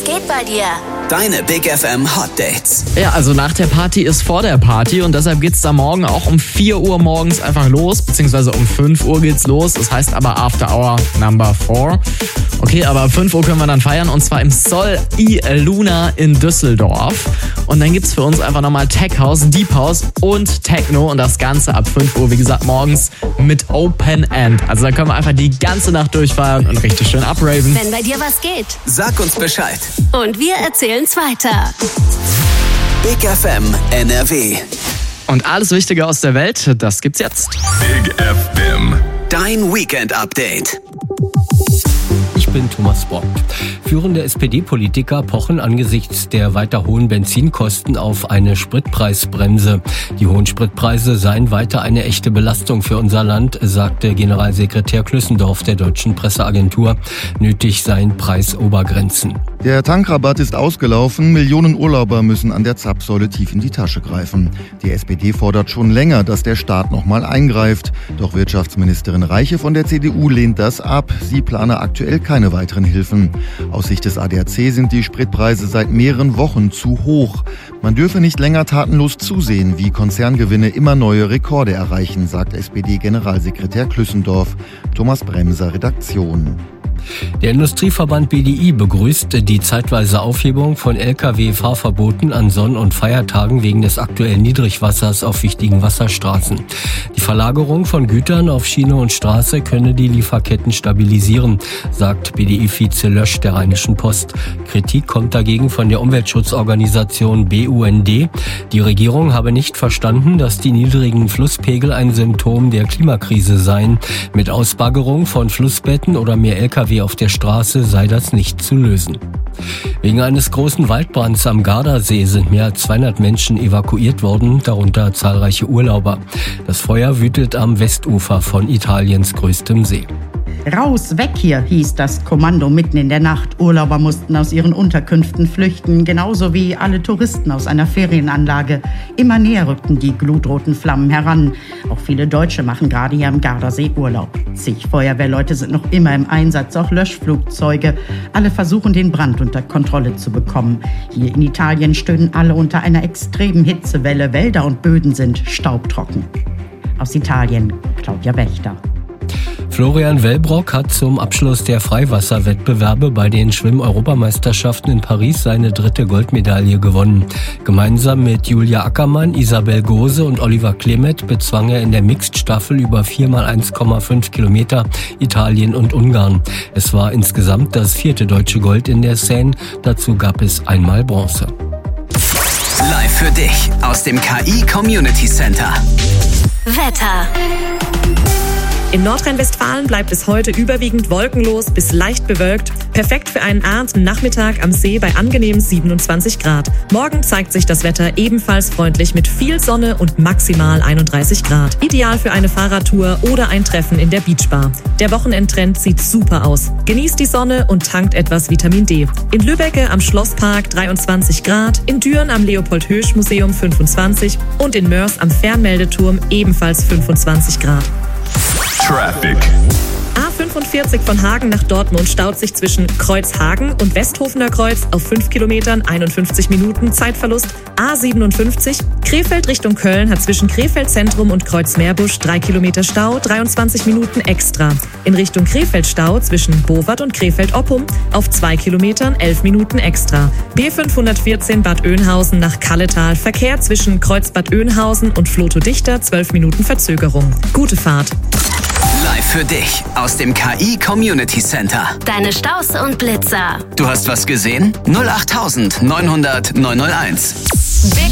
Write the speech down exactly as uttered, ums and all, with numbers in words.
Was geht bei dir? Deine Big F M Hot Dates. Ja, also nach der Party ist vor der Party und deshalb geht's da morgen auch um vier Uhr morgens einfach los, beziehungsweise um fünf Uhr geht's los. Das heißt aber After Hour Number four. Okay, aber ab fünf Uhr können wir dann feiern und zwar im Sol I Luna in Düsseldorf. Und dann gibt's für uns einfach nochmal Tech House, Deep House und Techno und das Ganze ab fünf Uhr, wie gesagt, morgens mit Open End. Also da können wir einfach die ganze Nacht durchfeiern und richtig schön abraven. Wenn bei dir was geht. Sag uns Bescheid. Und wir erzählen's weiter. Big F M N R W. Und alles Wichtige aus der Welt, das gibt's jetzt. Big F M. Dein Weekend Update. Ich bin Thomas Bock. Führende S P D-Politiker pochen angesichts der weiter hohen Benzinkosten auf eine Spritpreisbremse. Die hohen Spritpreise seien weiter eine echte Belastung für unser Land, sagte Generalsekretär Klüssendorf der deutschen Presseagentur. Nötig seien Preisobergrenzen. Der Tankrabatt ist ausgelaufen. Millionen Urlauber müssen an der Zapfsäule tief in die Tasche greifen. Die S P D fordert schon länger, dass der Staat nochmal eingreift. Doch Wirtschaftsministerin Reiche von der C D U lehnt das ab. Sie plane aktuell keine weiteren Hilfen. Aus Sicht des A D A C sind die Spritpreise seit mehreren Wochen zu hoch. Man dürfe nicht länger tatenlos zusehen, wie Konzerngewinne immer neue Rekorde erreichen, sagt S P D-Generalsekretär Klüssendorf. Thomas Bremser, Redaktion. Der Industrieverband B D I begrüßt die zeitweise Aufhebung von L K W-Fahrverboten an Sonn- und Feiertagen wegen des aktuellen Niedrigwassers auf wichtigen Wasserstraßen. Die Verlagerung von Gütern auf Schiene und Straße könne die Lieferketten stabilisieren, sagt B D I-Vize Lösch der Rheinischen Post. Kritik kommt dagegen von der Umweltschutzorganisation B U N D. Die Regierung habe nicht verstanden, dass die niedrigen Flusspegel ein Symptom der Klimakrise seien. Mit Ausbaggerung von Flussbetten oder mehr L K W auf der Straße sei das nicht zu lösen. Wegen eines großen Waldbrands am Gardasee sind mehr als zweihundert Menschen evakuiert worden, darunter zahlreiche Urlauber. Das Feuer wütet am Westufer von Italiens größtem See. Raus, weg hier, hieß das Kommando mitten in der Nacht. Urlauber mussten aus ihren Unterkünften flüchten, genauso wie alle Touristen aus einer Ferienanlage. Immer näher rückten die glutroten Flammen heran. Auch viele Deutsche machen gerade hier am Gardasee Urlaub. Zig Feuerwehrleute sind noch immer im Einsatz, auch Löschflugzeuge. Alle versuchen, den Brand unter Kontrolle zu bekommen. Hier in Italien stöhnen alle unter einer extremen Hitzewelle. Wälder und Böden sind staubtrocken. Aus Italien, Claudia Wächter. Florian Wellbrock hat zum Abschluss der Freiwasserwettbewerbe bei den Schwimm-Europameisterschaften in Paris seine dritte Goldmedaille gewonnen. Gemeinsam mit Julia Ackermann, Isabel Gose und Oliver Klemet bezwang er in der Mixed-Staffel über vier mal eins Komma fünf Kilometer Italien und Ungarn. Es war insgesamt das vierte deutsche Gold in der Seine. Dazu gab es einmal Bronze. Live für dich aus dem K I Community Center. Wetter. In Nordrhein-Westfalen bleibt es heute überwiegend wolkenlos bis leicht bewölkt. Perfekt für einen Abend Nachmittag am See bei angenehmen siebenundzwanzig Grad. Morgen zeigt sich das Wetter ebenfalls freundlich mit viel Sonne und maximal einunddreißig Grad. Ideal für eine Fahrradtour oder ein Treffen in der Beachbar. Der Wochenendtrend sieht super aus. Genießt die Sonne und tankt etwas Vitamin D. In Lübbecke am Schlosspark dreiundzwanzig Grad, in Düren am Leopold-Hirsch-Museum fünfundzwanzig und in Mörs am Fernmeldeturm ebenfalls fünfundzwanzig Grad. Traffic. A fünfundvierzig von Hagen nach Dortmund staut sich zwischen Kreuzhagen und Westhofener Kreuz auf fünf Kilometern, einundfünfzig Minuten Zeitverlust. A siebenundfünfzig Krefeld Richtung Köln hat zwischen Krefeld Zentrum und Kreuzmeerbusch drei Kilometer Stau, dreiundzwanzig Minuten extra. In Richtung Krefeld Stau zwischen Bowart und Krefeld-Oppum auf zwei Kilometern, elf Minuten extra. B fünfhundertvierzehn Bad Oeynhausen nach Kalletal, Verkehr zwischen Kreuz Bad Oeynhausen und Floto-Dichter, zwölf Minuten Verzögerung. Gute Fahrt. Live für dich aus dem K I Community Center. Deine Staus und Blitzer. Du hast was gesehen? null acht neunhundert neunhunderteins. Big